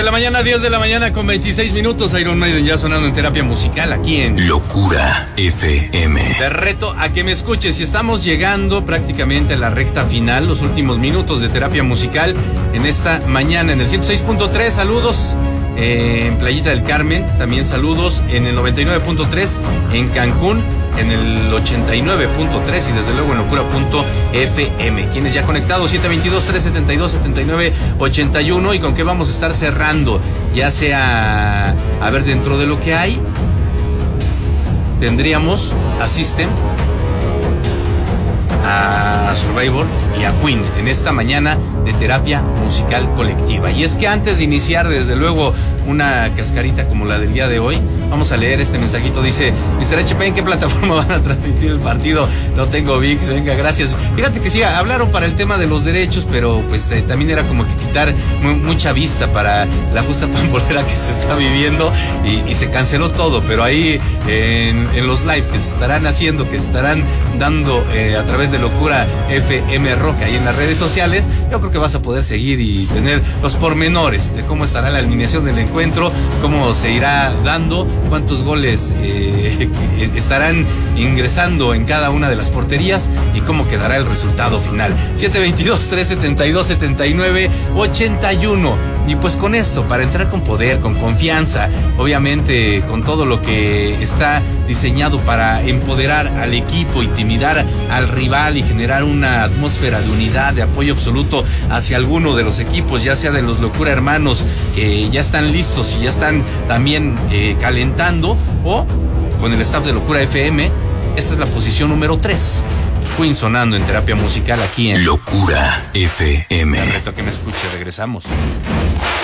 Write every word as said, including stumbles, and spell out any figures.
la mañana, diez de la mañana con veintiséis minutos. Iron Maiden ya sonando en terapia musical aquí en Locura F M. Te reto a que me escuches. Y estamos llegando prácticamente a la recta final, los últimos minutos de terapia musical en esta mañana en el ciento seis punto tres. Saludos eh, en Playita del Carmen. También saludos en el noventa y nueve punto tres en Cancún, en el ochenta y nueve punto tres y desde luego en locura punto f m. Quienes ya conectados, siete veintidós, trescientos setenta y dos, setenta y nueve ochenta y uno. ¿Y con qué vamos a estar cerrando? Ya sea, a ver, dentro de lo que hay, tendríamos a System, a Survivor y a Queen en esta mañana de terapia musical colectiva. Y es que antes de iniciar, desde luego, una cascarita como la del día de hoy, vamos a leer este mensajito. Dice: mister H P, ¿en qué plataforma van a transmitir el partido? No tengo V I X, venga, gracias. Fíjate que sí, hablaron para el tema de los derechos, pero pues eh, también era como que quitar muy, mucha vista para la justa pambolera que se está viviendo y, y se canceló todo. Pero ahí en, en los live que se estarán haciendo, que se estarán dando eh, a través de Locura F M Rock ahí en las redes sociales, yo creo que vas a poder seguir y tener los pormenores de cómo estará la alineación del encuentro, cómo se irá dando, cuántos goles eh, estarán ingresando en cada una de las porterías y cómo quedará el resultado final. siete veintidós, trescientos setenta y dos, setenta y nueve ochenta y uno. Y pues con esto, para entrar con poder, con confianza, obviamente con todo lo que está diseñado para empoderar al equipo, intimidar al rival y generar una atmósfera de unidad, de apoyo absoluto hacia alguno de los equipos, ya sea de los Locura Hermanos, que ya están listos y ya están también eh, calentando, o con el staff de Locura F M. Esta es la posición número tres. Queen sonando en terapia musical aquí en Locura F M. Te reto a que me escuche, regresamos.